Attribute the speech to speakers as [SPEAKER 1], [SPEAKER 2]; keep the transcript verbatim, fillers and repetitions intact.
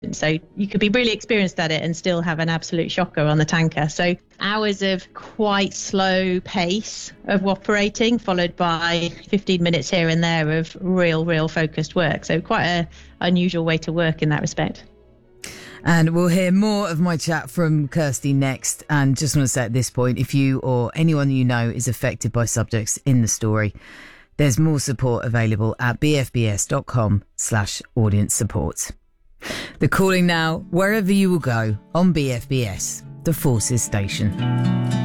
[SPEAKER 1] So you could be really experienced at it and still have an absolute shocker on the tanker. So hours of quite slow pace of operating, followed by fifteen minutes here and there of real, real focused work. So quite a unusual way to work in that respect.
[SPEAKER 2] And we'll hear more of my chat from Kirsty next. And just want to say at this point, if you or anyone you know is affected by subjects in the story, there's more support available at bfbs.com slash audience support. The Calling Now, wherever you will go on B F B S, the Forces Station.